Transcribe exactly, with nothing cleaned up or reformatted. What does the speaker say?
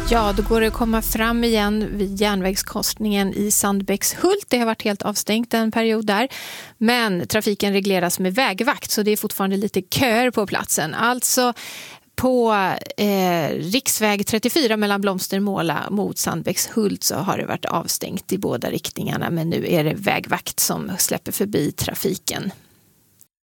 Ja, då går det att komma fram igen vid järnvägskorsningen i Sandbäckshult. Det har varit helt avstängt en period där. Men trafiken regleras med vägvakt, så det är fortfarande lite köer på platsen. Alltså på eh, riksväg trettiofyra mellan Blomstermåla mot Sandbäckshult så har det varit avstängt i båda riktningarna. Men nu är det vägvakt som släpper förbi trafiken.